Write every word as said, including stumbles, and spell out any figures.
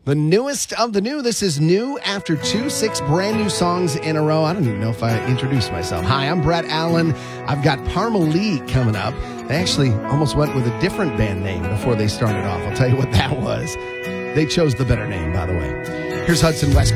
The newest of the new. This is new after two, six brand new songs in a row. I don't even know if I introduced myself. Hi, I'm Brett Allen. I've got Parma Lee coming up. They actually almost went with a different band name before they started off. I'll tell you what that was. They chose the better name, by the way. Here's Hudson West.